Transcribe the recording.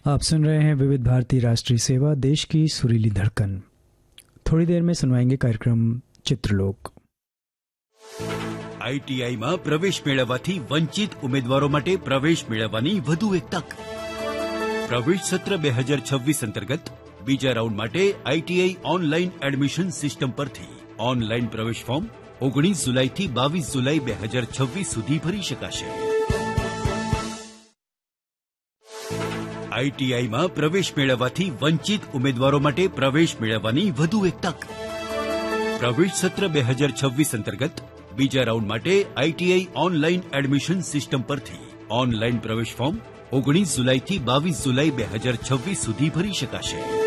आप सुन रहे हैं विविध भारती राष्ट्रीय सेवा, देश की सुरीली धड़कन। थोड़ी देर में सुनवाएंगे कार्यक्रम चित्रलोक। આઈટીઆઈમાં પ્રવેશ મેળવવાથી વંચિત ઉમેદવારો માટે પ્રવેશ મેળવવાની વધુ એક તક। પ્રવેશ સત્ર 2026 અંતર્ગત બીજા રાઉન્ડ માટે આઈટીઆઈ ઓનલાઈન એડમિશન સિસ્ટમ પરથી ઓનલાઈન પ્રવેશ ફોર્મ 19 જુલાઈથી 22 જુલાઈ 2026 સુધી ભરી શકાશે। આઈટીઆઈમાં પ્રવેશ મેળવવાથી વંચિત ઉમેદવારો માટે પ્રવેશ મેળવવાની વધુ એક તક। પ્રવેશ સત્ર 2026 અંતર્ગત બીજા રાઉન્ડ માટે આઈટીઆઈ ઓનલાઈન એડમિશન સિસ્ટમ પરથી ઓનલાઈન પ્રવેશ ફોર્મ 19 જુલાઈથી 22 જુલાઈ 2026 સુધી ભરી શકાશે।